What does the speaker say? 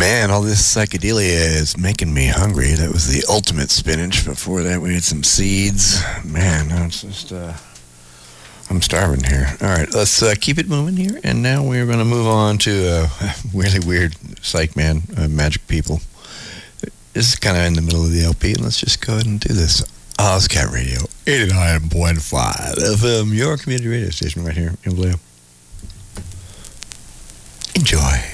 Man, all this psychedelia is making me hungry. That was the ultimate spinach. Before that, we had some seeds. Man, now it's just, I'm starving here. All right, let's keep it moving here. And now we're going to move on to really weird Psych Man, Magic People. This is kind of in the middle of the LP, and let's just go ahead and do this. Ozcat Radio, 89.5 FM, your community radio station right here in Vallejo. Enjoy.